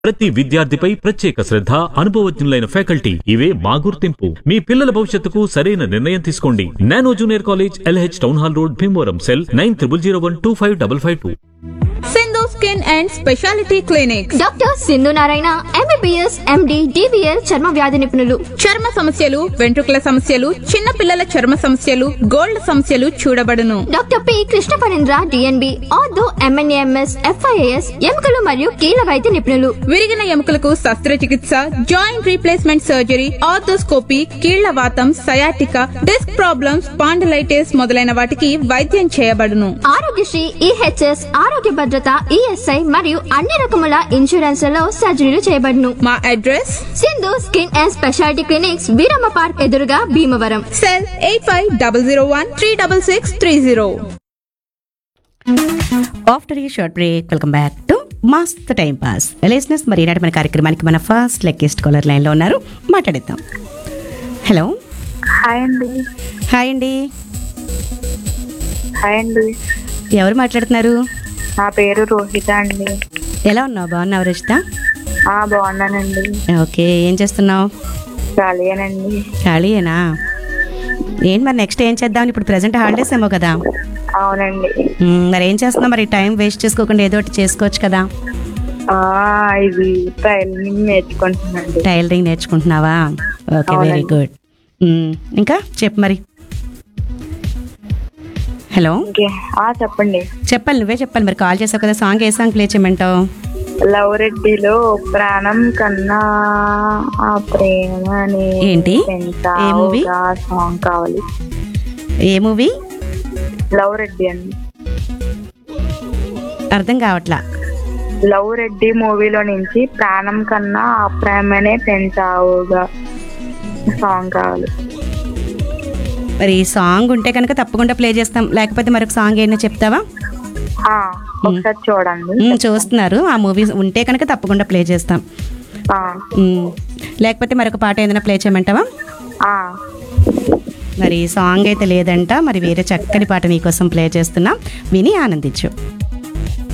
ప్రతి విద్యార్థిపై ప్రత్యేక శ్రద్ధ, అనుభవజ్ఞులైన ఫ్యాకల్టీ, ఇవే మా గుర్తింపు. మీ పిల్లల భవిష్యత్తుకు సరైన నిర్ణయం తీసుకోండి. Nano junior college, LH town hall road, Bhimavaram. Cell 9001255552. Sindhu skin and speciality clinic. Doctor Sindhu Narayana, MBBS, MD, DVL, చర్మ వ్యాధి నిపుణులు. చర్మ సమస్యలు, వెంట్రుకల సమస్యలు, చిన్న పిల్లల చర్మ సమస్యలు, గోల్డ్ సమస్యలు చూడబడును. Doctor P Krishna Parendra, DNB, ortho, MNAMS, FIAS, ఎముకలు మరియు కీళ్ళ వైద్య నిపుణులు. విరిగిన ఎముకలకు శస్త్రచికిత్స, జాయింట్ రీప్లేస్మెంట్ సర్జరీ, ఆర్థోస్కోపీ, కీళ్ల వాతం, సయాటికా, డిస్క్ ప్రాబ్లమ్స్, స్పాండిలైటిస్ మొదలైన వాటికి వైద్యం చేయబడును. ఆరోగ్యశ్రీ, EHS, ఆరోగ్య భద్రత, ESI మరియు అన్ని రకముల ఇన్సూరెన్స్లలో సర్జరీలు చేయబడును. మా address Sindhu skin and speciality clinics, Veeramma park ఎదురుగా, భీమవరం. సెల్ 8500136630. ఆఫ్టర్ ఈ short break welcome back to మస్త్ టైం పాస్ లిజనర్స్. మరి ఈనాటి మన కార్యక్రమానికి మన ఫస్ట్ గెస్ట్ కాలర్ లైన్లో ఉన్నారు, మాట్లాడిద్దాం. హలో. హాయ్ అండి. హాయ్ అండి. హాయ్ అండి. ఎవరు మాట్లాడుతున్నారు? నా పేరు రోహిత అండి. ఎలా ఉన్నావు? బాగున్నావు రజిత? బాగున్నానండి. ఓకే, ఏం చేస్తున్నావు? ఖాళీయేనండి. ఖాళీయేనా? ఏంటి మరి నెక్స్ట్ ఏం చేద్దాం? ఇప్పుడు ప్రజెంట్ హాలిడేస్ ఏమో కదా? అవునండి. మరి ఏం చేస్తున్నావు? మరి టైం వేస్ట్ చేసుకోకుండా ఏదో ఒకటి చేసుకోవచ్చు కదా? ఇది training నేర్చుకుంటున్నానండి. Tailoring నేర్చుకుంటున్నావా? Okay, very good. ఇంకా చెప్పు మరి. హలో. చెప్పండి. చెప్పాలి, నువ్వే చెప్పాలి. మరి కాల్ చేసావు కదా, సాంగ్ ఏ సాంగ్ ప్లే చేయమంటావు? లవ్ రెడ్డిలో ప్రాణం కన్నా ఆ ప్రేమ ఏంటి? ఏ మూవీ? సాంగ్ కావాలి. ఏ మూవీ? లవ్ రెడ్డి అండి. అర్థం కావట్లా. లవ్ రెడ్డి మూవీలో నుంచి ప్రాణం కన్నా ఆ ప్రేమనే పెంచావుగా సాంగ్ కావాలి. మరి ఈ సాంగ్ ఉంటే కనుక తప్పకుండా ప్లే చేస్తాం. లేకపోతే మరొక సాంగ్ ఏమైనా చెప్తావా? ఒకసారి చూడండి. చూస్తున్నారు. ఆ మూవీ ఉంటే కనుక తప్పకుండా ప్లే చేస్తాం. లేకపోతే మరొక పాట ఏదైనా ప్లే చేయమంటావా? మరి సాంగ్ అయితే లేదంట. మరి వేరే చక్కని పాట నీకోసం ప్లే చేస్తున్నాం, విని ఆనందించు.